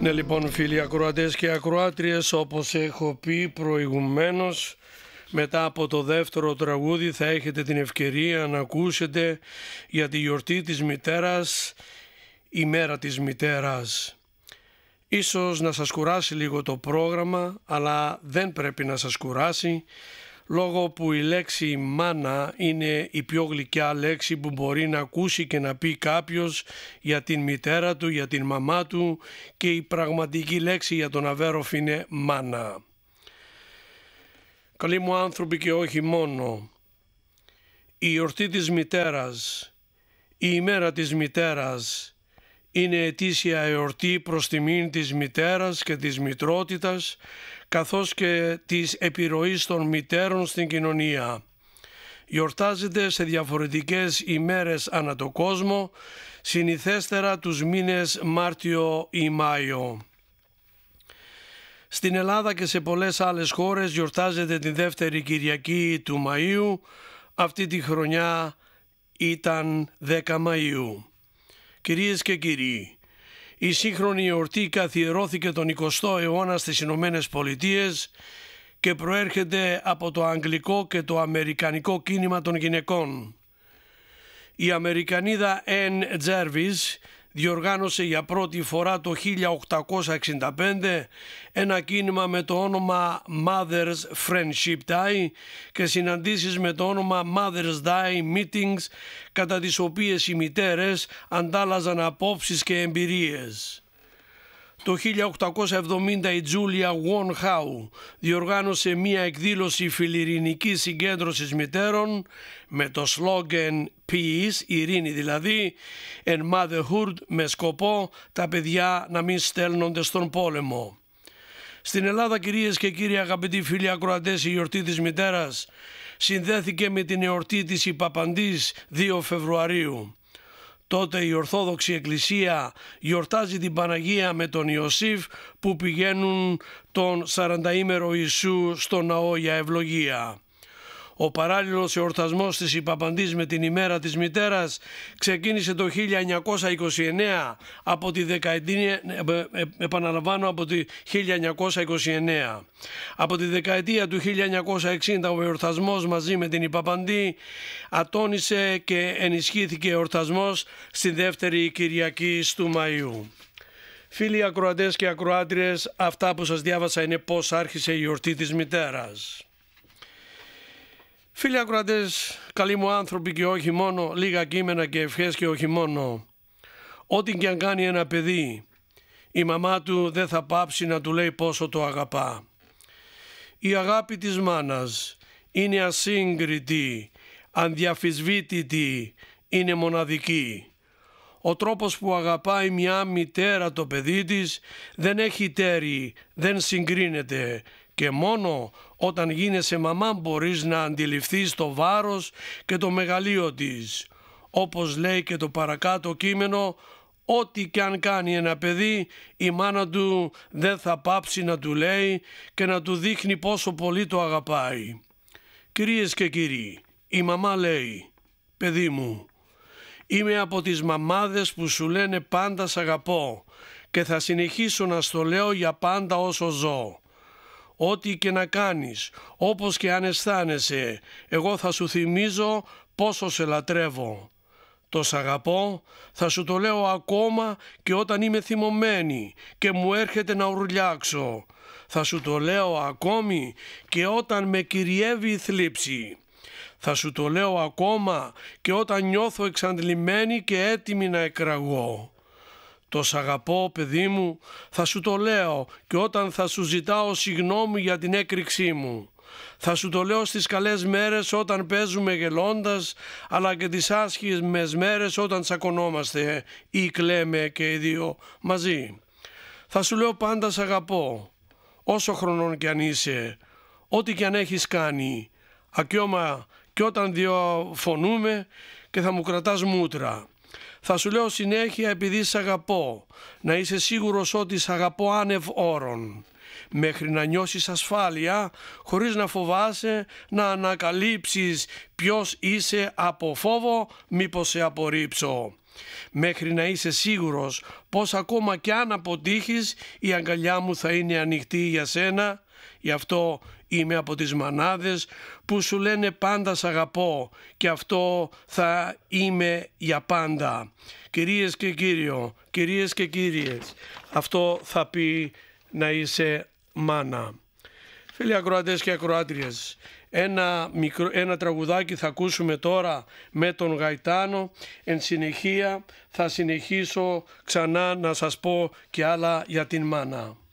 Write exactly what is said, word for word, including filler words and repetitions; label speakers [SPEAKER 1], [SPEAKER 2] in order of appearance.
[SPEAKER 1] Ναι, λοιπόν, φίλοι ακροατές και ακροάτριες, όπως έχω πει προηγουμένως, μετά από το δεύτερο τραγούδι θα έχετε την ευκαιρία να ακούσετε για τη γιορτή της μητέρας, η μέρα της μητέρας. Ίσως να σας κουράσει λίγο το πρόγραμμα, αλλά δεν πρέπει να σας κουράσει, λόγω που η λέξη μάνα είναι η πιο γλυκιά λέξη που μπορεί να ακούσει και να πει κάποιος για την μητέρα του, για την μαμά του, και η πραγματική λέξη για τον Αβέροφ είναι μάνα. Καλοί μου άνθρωποι και όχι μόνο, η γιορτή της μητέρας, η ημέρα της μητέρας, είναι ετήσια εορτή προς τιμήν της μητέρας και της μητρότητας, καθώς και της επιρροής των μητέρων στην κοινωνία. Γιορτάζεται σε διαφορετικές ημέρες ανά το κόσμο, συνηθέστερα τους μήνες Μάρτιο ή Μάιο. Στην Ελλάδα και σε πολλές άλλες χώρες γιορτάζεται τη δεύτερη Κυριακή του Μαΐου, αυτή τη χρονιά ήταν δέκα Μαΐου. Κυρίες και κύριοι, η σύγχρονη εορτή καθιερώθηκε τον εικοστό αιώνα στις Ηνωμένες Πολιτείες και προέρχεται από το αγγλικό και το αμερικανικό κίνημα των γυναικών. Η Αμερικανίδα Ann Jervis διοργάνωσε για πρώτη φορά το χίλια οκτακόσια εξήντα πέντε ένα κίνημα με το όνομα Mother's Friendship Day και συναντήσεις με το όνομα Mother's Day Meetings, κατά τις οποίες οι μητέρες αντάλλαζαν απόψεις και εμπειρίες. Το χίλια οκτακόσια εβδομήντα η Τζούλια Won Howe διοργάνωσε μία εκδήλωση φιλιρινικής συγκέντρωσης μητέρων με το σλόγγεν Peace, ειρήνη δηλαδή, and Motherhood, με σκοπό τα παιδιά να μην στέλνονται στον πόλεμο. Στην Ελλάδα, κυρίες και κύριοι αγαπητοί φίλοι ακροατές, η γιορτή της μητέρας συνδέθηκε με την εορτή της Ιππαπαντής δύο Φεβρουαρίου. Τότε η Ορθόδοξη Εκκλησία γιορτάζει την Παναγία με τον Ιωσήφ που πηγαίνουν τον σαρανταήμερο Ιησού στο ναό για ευλογία. Ο παράλληλος εορτασμός της Ιππαπαντής με την ημέρα της μητέρας ξεκίνησε το χίλια εννιακόσια είκοσι εννέα από τη δεκαετία, επαναλαμβάνω, από τη χίλια εννιακόσια είκοσι εννέα. Από τη δεκαετία του χίλια εννιακόσια εξήντα ο εορτασμός μαζί με την Ιππαπαντή ατώνησε και ενισχύθηκε εορτασμός στη δεύτερη Κυριακή του Μαΐου. Φίλοι ακροατές και ακροάτριες, αυτά που σας διάβασα είναι πώς άρχισε η γιορτή της μητέρας. Φίλοι ακροατές, καλοί μου άνθρωποι και όχι μόνο, λίγα κείμενα και ευχές και όχι μόνο. Ό,τι και αν κάνει ένα παιδί, η μαμά του δεν θα πάψει να του λέει πόσο το αγαπά. Η αγάπη της μάνας είναι ασύγκριτη, ανδιαφυσβήτητη, είναι μοναδική. Ο τρόπος που αγαπάει μια μητέρα το παιδί της δεν έχει τέρι, δεν συγκρίνεται, και μόνο όταν γίνεσαι μαμά μπορείς να αντιληφθείς το βάρος και το μεγαλείο της. Όπως λέει και το παρακάτω κείμενο, ό,τι κι αν κάνει ένα παιδί, η μάνα του δεν θα πάψει να του λέει και να του δείχνει πόσο πολύ το αγαπάει. Κυρίες και κύριοι, η μαμά λέει, παιδί μου, είμαι από τις μαμάδες που σου λένε πάντα σ' αγαπώ και θα συνεχίσω να στο λέω για πάντα όσο ζω. Ό,τι και να κάνεις, όπως και αν αισθάνεσαι, εγώ θα σου θυμίζω πόσο σε λατρεύω. Το σ' αγαπώ θα σου το λέω ακόμα και όταν είμαι θυμωμένη και μου έρχεται να ουρλιάξω. Θα σου το λέω ακόμη και όταν με κυριεύει η θλίψη. Θα σου το λέω ακόμα και όταν νιώθω εξαντλημένη και έτοιμη να εκραγώ. Το σ' αγαπώ, παιδί μου, θα σου το λέω και όταν θα σου ζητάω συγγνώμη για την έκρηξή μου. Θα σου το λέω στις καλές μέρες όταν παίζουμε γελώντας, αλλά και τις άσχημες μέρες όταν τσακωνόμαστε ή κλαίμε και οι δύο μαζί. Θα σου λέω πάντα σ' αγαπώ, όσο χρονών κι αν είσαι, ό,τι κι αν έχεις κάνει, ακιώμα και όταν διαφωνούμε και θα μου κρατάς μούτρα. Θα σου λέω συνέχεια επειδή σ' αγαπώ, να είσαι σίγουρος ότι σ' αγαπώ άνευ όρων, μέχρι να νιώσεις ασφάλεια, χωρίς να φοβάσαι να ανακαλύψεις ποιος είσαι από φόβο, μήπως σε απορρίψω. μέχρι να είσαι σίγουρος πως ακόμα κι αν αποτύχεις η αγκαλιά μου θα είναι ανοιχτή για σένα. Γι' αυτό είμαι από τις μανάδες που σου λένε πάντα σ' αγαπώ και αυτό θα είμαι για πάντα. Κυρίες και κύριο, κυρίες και κύριες, αυτό θα πει να είσαι μάνα. Φίλοι ακροατές και ακροάτριες, ένα, μικρό, ένα τραγουδάκι θα ακούσουμε τώρα με τον Γαϊτάνο. Εν συνεχεία θα συνεχίσω ξανά να σας πω και άλλα για την μάνα.